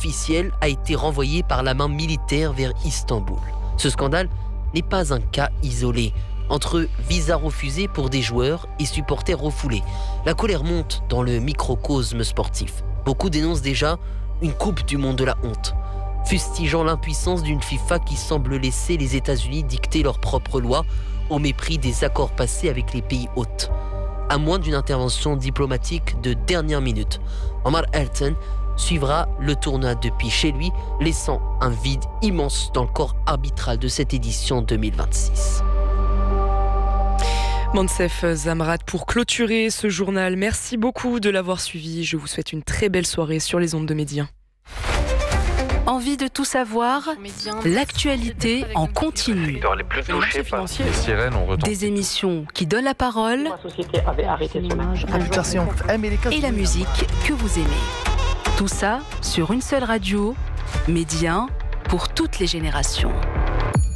officiel a été renvoyé par la main militaire vers Istanbul. Ce scandale n'est pas un cas isolé. Entre visas refusés pour des joueurs et supporters refoulés, la colère monte dans le microcosme sportif. Beaucoup dénoncent déjà une Coupe du monde de la honte, fustigeant l'impuissance d'une FIFA qui semble laisser les États-Unis dicter leurs propres lois au mépris des accords passés avec les pays hôtes. À moins d'une intervention diplomatique de dernière minute, Omar Elton suivra le tournoi depuis chez lui, laissant un vide immense dans le corps arbitral de cette édition 2026. Mansef Zamrat pour clôturer ce journal. Merci beaucoup de l'avoir suivi. Je vous souhaite une très belle soirée sur les ondes de Média. Envie de tout savoir? L'actualité en continu. Les plus touchés par les sirènes ont retenti. Des émissions qui donnent la parole et la musique que vous aimez. Tout ça sur une seule radio, Média pour toutes les générations.